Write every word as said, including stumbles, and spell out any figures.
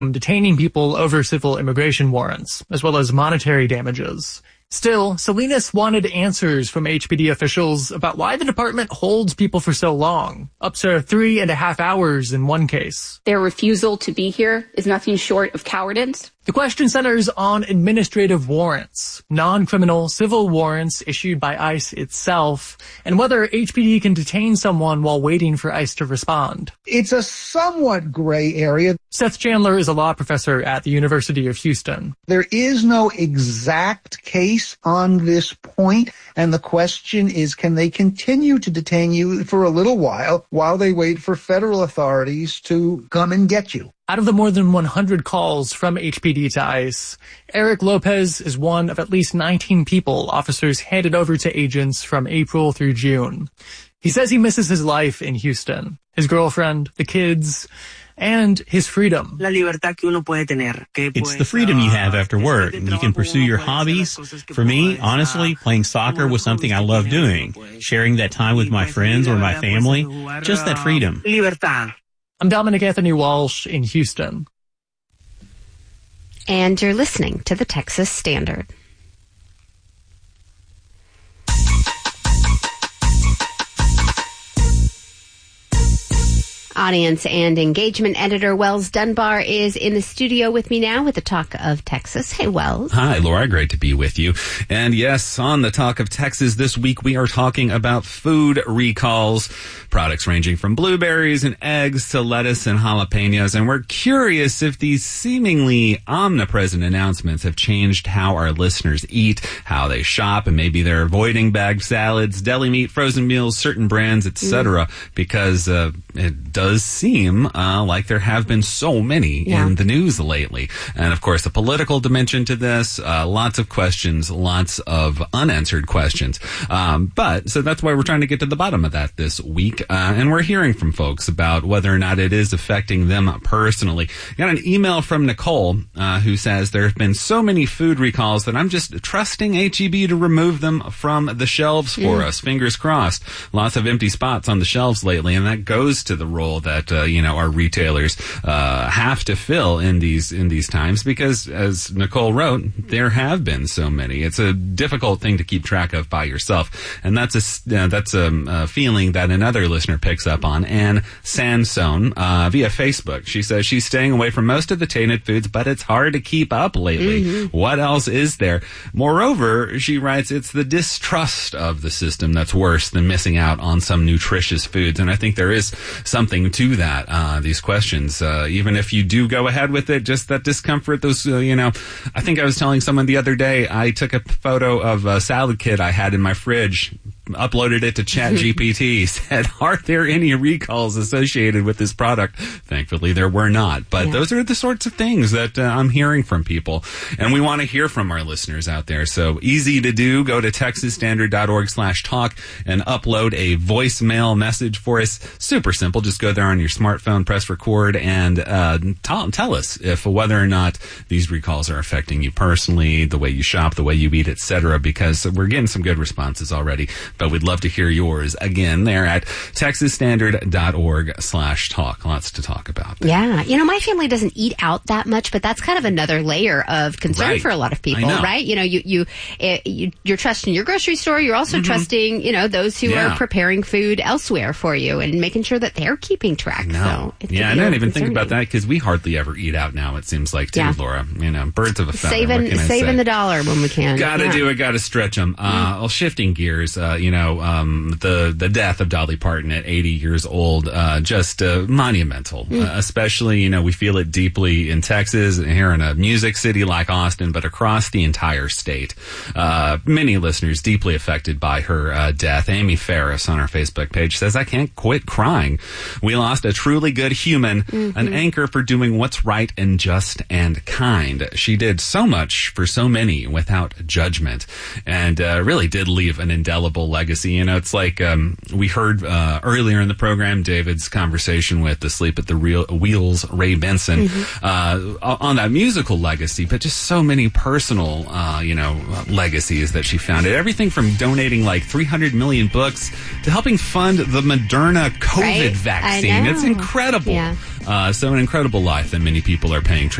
detaining people over civil immigration warrants, as well as monetary damages. Still, Salinas wanted answers from H P D officials about why the department holds people for so long, up to three and a half hours in one case. Their refusal to be here is nothing short of cowardice. The question centers on administrative warrants, non-criminal civil warrants issued by ICE itself, and whether H P D can detain someone while waiting for ICE to respond. It's a somewhat gray area. Seth Chandler is a law professor at the University of Houston. There is no exact case on this point, and the question is, can they continue to detain you for a little while while they wait for federal authorities to come and get you? Out of the more than one hundred calls from H P D to ICE, Eric Lopez is one of at least nineteen people officers handed over to agents from April through June. He says he misses his life in Houston, his girlfriend, the kids, and his freedom. It's the freedom you have after work. You can pursue your hobbies. For me, honestly, playing soccer was something I love doing. Sharing that time with my friends or my family, just that freedom. I'm Dominic Anthony Walsh in Houston. And you're listening to the Texas Standard. Audience and engagement editor Wells Dunbar is in the studio with me now with the Talk of Texas. Hey, Wells. Hi, Laura. Great to be with you. And yes, on the Talk of Texas this week, we are talking about food recalls, products ranging from blueberries and eggs to lettuce and jalapenos. And we're curious if these seemingly omnipresent announcements have changed how our listeners eat, how they shop, and maybe they're avoiding bagged salads, deli meat, frozen meals, certain brands, et cetera, mm. because uh, it does seem uh, like there have been so many yeah. in the news lately. And, of course, a political dimension to this, uh, lots of questions, lots of unanswered questions. Um, but, so that's why we're trying to get to the bottom of that this week. Uh, and we're hearing from folks about whether or not it is affecting them personally. Got an email from Nicole uh, who says, there have been so many food recalls that I'm just trusting H E B to remove them from the shelves for mm. us. Fingers crossed. Lots of empty spots on the shelves lately, and that goes to the role that, uh, you know, our retailers, uh, have to fill in these, in these times because, as Nicole wrote, there have been so many. It's a difficult thing to keep track of by yourself. And that's a, uh, that's a, a feeling that another listener picks up on. Anne Sansone, uh, via Facebook. She says she's staying away from most of the tainted foods, but it's hard to keep up lately. Mm-hmm. What else is there? Moreover, she writes, it's the distrust of the system that's worse than missing out on some nutritious foods. And I think there is something to that, uh, these questions. Uh, even if you do go ahead with it, just that discomfort, those, uh, you know, I think I was telling someone the other day, I took a photo of a salad kit I had in my fridge, uploaded it to Chat G P T, said, are there any recalls associated with this product? Thankfully, there were not. But yeah. those are the sorts of things that uh, I'm hearing from people. And we want to hear from our listeners out there. So easy to do. Go to texasstandard.org slash talk and upload a voicemail message for us. Super simple. Just go there on your smartphone, press record, and uh, t- tell us if whether or not these recalls are affecting you personally, the way you shop, the way you eat, et cetera, because we're getting some good responses already. But we'd love to hear yours. Again, there at texasstandard.org slash talk. Lots to talk about there. Yeah. You know, my family doesn't eat out that much, but that's kind of another layer of concern right. for a lot of people, right? You know, you, you, it, you, you're trusting your grocery store. You're also mm-hmm. trusting, you know, those who yeah. are preparing food elsewhere for you and making sure that they're keeping track. No. So yeah, I didn't even think about that because we hardly ever eat out now, it seems like, too, yeah. Laura. You know, birds of a feather. Saving, saving the dollar when we can. Gotta yeah. do it, gotta stretch them. Uh, mm. Well, shifting gears, uh, you know, um, the, the death of Dolly Parton at eighty years old, uh, just, uh, monumental. Mm. Uh, especially, you know, we feel it deeply in Texas, here in a music city like Austin, but across the entire state. Uh, many listeners deeply affected by her, uh, death. Amy Ferris on our Facebook page says, I can't quit crying. We lost a truly good human, mm-hmm. an anchor for doing what's right and just and kind. She did so much for so many without judgment and, uh, really did leave an indelible legacy. You know, it's like um, we heard uh, earlier in the program, David's conversation with the Sleep at the Real Wheels, Ray Benson, mm-hmm. uh, on that musical legacy, but just so many personal, uh, you know, legacies that she founded. Everything from donating like three hundred million books to helping fund the Moderna COVID right? vaccine. It's incredible. Yeah. Uh, so an incredible life that many people are paying tribute